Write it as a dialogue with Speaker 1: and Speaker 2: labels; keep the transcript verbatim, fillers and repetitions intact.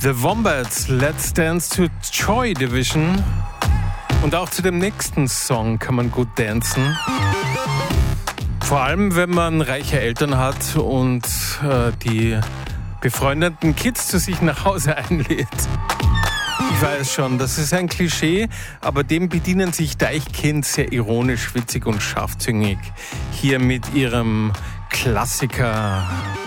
Speaker 1: The Wombats, Let's Dance to Joy Division. Und auch zu dem nächsten Song kann man gut dancen. Vor allem, wenn man reiche Eltern hat und äh, die befreundeten Kids zu sich nach Hause einlädt. Ich weiß schon, das ist ein Klischee, aber dem bedienen sich Deichkind sehr ironisch, witzig und scharfzüngig. Hier mit ihrem Klassiker